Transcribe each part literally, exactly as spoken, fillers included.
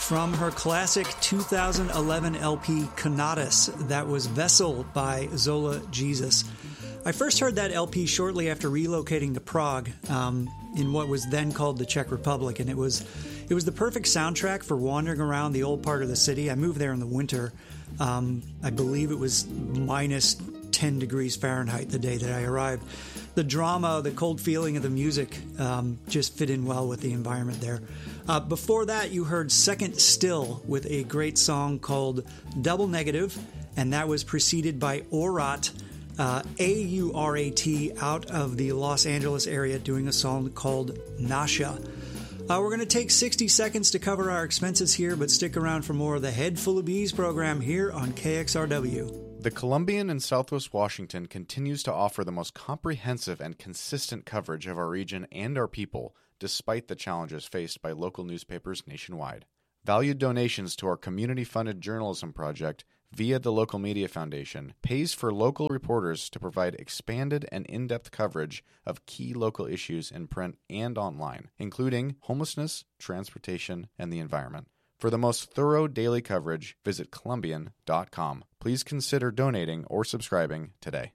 From her classic two thousand eleven L P Conatus, that was Vessel by Zola Jesus. I first heard that L P shortly after relocating to Prague, um, in what was then called the Czech Republic, and it was it was the perfect soundtrack for wandering around the old part of the city. I moved there in the winter. Um, I believe it was minus ten degrees Fahrenheit the day that I arrived. The drama, the cold feeling of the music um, just fit in well with the environment there. Uh, before that, you heard Second Still with a great song called Double Negative, and that was preceded by Aurat, uh, A U R A T, out of the Los Angeles area, doing a song called Nasha. Uh, we're going to take sixty seconds to cover our expenses here, but stick around for more of the Head Full of Bees program here on K X R W. The Columbian in Southwest Washington continues to offer the most comprehensive and consistent coverage of our region and our people, despite the challenges faced by local newspapers nationwide. Valued donations to our community-funded journalism project via the Local Media Foundation pays for local reporters to provide expanded and in-depth coverage of key local issues in print and online, including homelessness, transportation, and the environment. For the most thorough daily coverage, visit Columbian dot com. Please consider donating or subscribing today.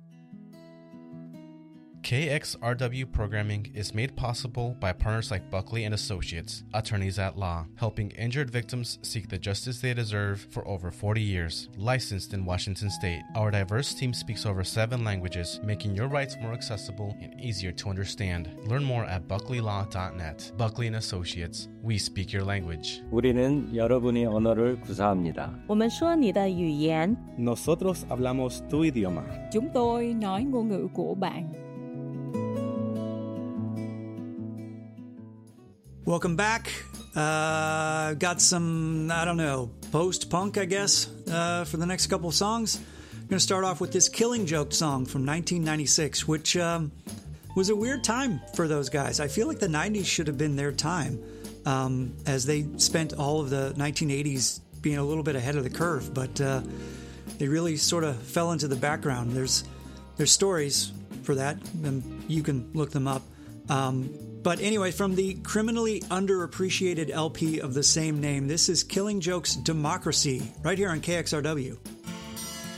K X R W programming is made possible by partners like Buckley and Associates, attorneys at law, helping injured victims seek the justice they deserve for over forty years. Licensed in Washington State, our diverse team speaks over seven languages, making your rights more accessible and easier to understand. Learn more at buckley law dot net. Buckley and Associates, we speak your language. 우리는 여러분의 언어를 구사합니다. 我们说你的语言. Nosotros hablamos tu idioma. Chúng tôi nói ngôn ngữ của bạn. Welcome back. Uh, got some, I don't know, post-punk, I guess, uh, for the next couple of songs. I'm going to start off with this Killing Joke song from nineteen ninety-six, which um, was a weird time for those guys. I feel like the nineties should have been their time, um, as they spent all of the nineteen eighties being a little bit ahead of the curve, but uh, they really sort of fell into the background. There's, there's stories for that, and you can look them up. Um, But anyway, from the criminally underappreciated L P of the same name, this is Killing Joke's Democracy, right here on K X R W.